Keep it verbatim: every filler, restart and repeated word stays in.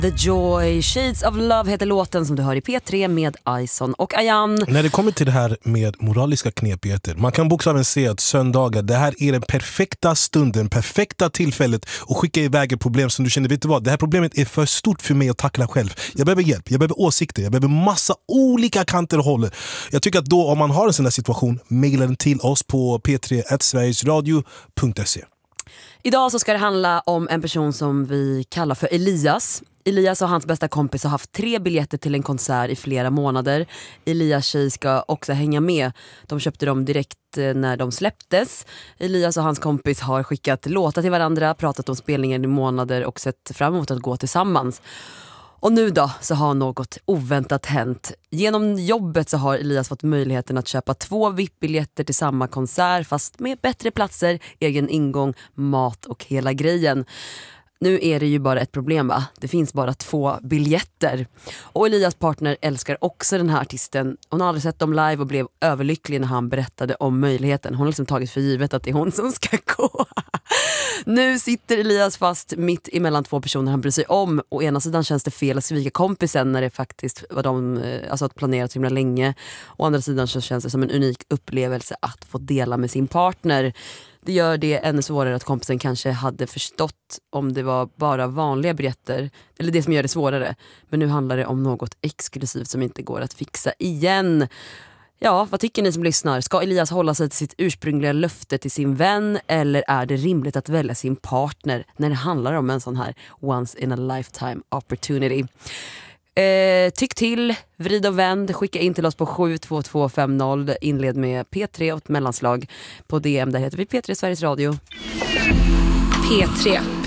The Joy, Shades of Love heter låten som du hör i P tre med Ison och Ayan. När det kommer till det här med moraliska knepigheter, man kan bokstavligen se att söndagar, det här är den perfekta stunden, perfekta tillfället att skicka iväg ett problem som du känner, vet du vad, det här problemet är för stort för mig att tackla själv. Jag behöver hjälp, jag behöver åsikter, jag behöver massa olika kanter och håller. Jag tycker att då, om man har en sån här situation, mejla den till oss på p tre at sverigesradio punkt se. Idag så ska det handla om en person som vi kallar för Elias. Elias och hans bästa kompis har haft tre biljetter till en konsert i flera månader. Elias tjej ska också hänga med. De köpte dem direkt när de släpptes. Elias och hans kompis har skickat låtar till varandra, pratat om spelningen i månader och sett fram emot att gå tillsammans. Och nu då så har något oväntat hänt. Genom jobbet så har Elias fått möjligheten att köpa två V I P-biljetter till samma konsert fast med bättre platser, egen ingång, mat och hela grejen. Nu är det ju bara ett problem, va? Det finns bara två biljetter. Och Elias partner älskar också den här artisten. Hon har aldrig sett dem live och blev överlycklig när han berättade om möjligheten. Hon har liksom tagit för givet att det är hon som ska gå. Nu sitter Elias fast mitt emellan två personer han bryr sig om. Å ena sidan känns det fel att svika kompisen när det faktiskt var de alltså att planerat så himla länge. Å andra sidan så känns det som en unik upplevelse att få dela med sin partner. Det gör det ännu svårare att kompisen kanske hade förstått om det var bara vanliga biljetter. Eller det som gör det svårare. Men nu handlar det om något exklusivt som inte går att fixa igen. Ja, vad tycker ni som lyssnar? Ska Elias hålla sig till sitt ursprungliga löfte till sin vän? Eller är det rimligt att välja sin partner när det handlar om en sån här once in a lifetime opportunity? Eh, tyck till, vrid och vänd, skicka in till oss på sju två två fem noll, inled med P tre och ett mellanslag på D M, där heter vi P tre Sveriges Radio. P tre